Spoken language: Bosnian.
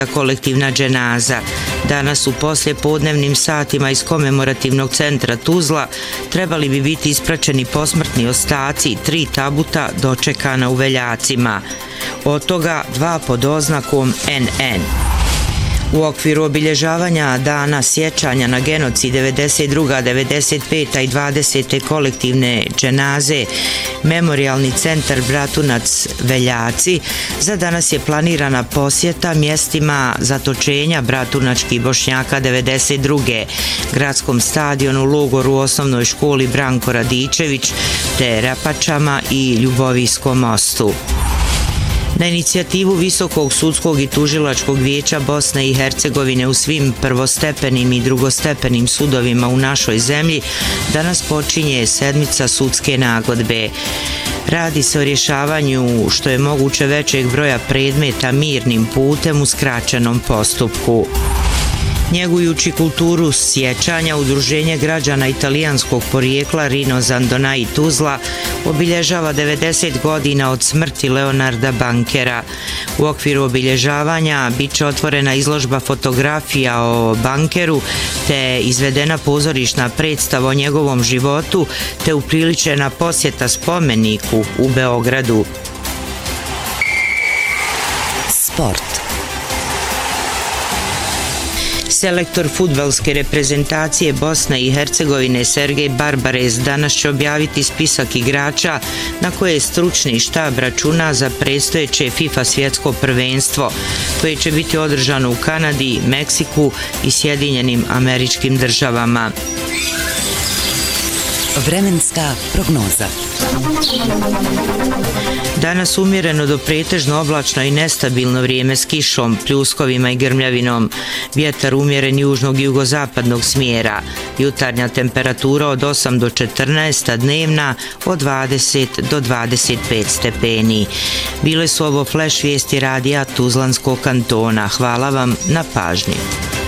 kolektivna dženaza. Danas u poslijepodnevnim satima iz komemorativnog centra Tuzla trebali bi biti ispraćeni posmrtni ostaci 3 tabuta dočekana u Veljacima. Od toga 2 pod oznakom NN. U okviru obilježavanja dana sjećanja na genocid 92., 95. i 20. kolektivne dženaze, Memorijalni centar Bratunac Veljaci za danas je planirana posjeta mjestima zatočenja bratunačkih Bošnjaka 92. gradskom stadionu, logoru, osnovnoj školi Branko Radičević te Rapačama i Ljubovijskom mostu. Na inicijativu Visokog sudskog i tužilačkog vijeća Bosne i Hercegovine u svim prvostepenim i drugostepenim sudovima u našoj zemlji danas počinje sedmica sudske nagodbe. Radi se o rješavanju što je moguće većeg broja predmeta mirnim putem u skraćenom postupku. Njegujući kulturu sjećanja, Udruženje građana italijanskog porijekla Rino Zandonai Tuzla obilježava 90 godina od smrti Leonarda Bankera. U okviru obilježavanja bit će otvorena izložba fotografija o Bankeru te izvedena pozorišna predstava o njegovom životu te upriličena posjeta spomeniku u Beogradu. Sport. Selektor fudbalske reprezentacije Bosne i Hercegovine Sergej Barbarez danas će objaviti spisak igrača na koje stručni štab računa za predstojeće FIFA svjetsko prvenstvo, koje će biti održano u Kanadi, Meksiku i Sjedinjenim Američkim Državama. Vremenska prognoza. Danas umjereno do pretežno oblačno i nestabilno vrijeme s kišom, pljuskovima i grmljavinom. Vjetar umjeren južnog i jugozapadnog smjera. Jutarnja temperatura od 8 do 14, a dnevna od 20 do 25 stepeni. Bile su ovo flash vijesti radija Tuzlanskog kantona. Hvala vam na pažnji.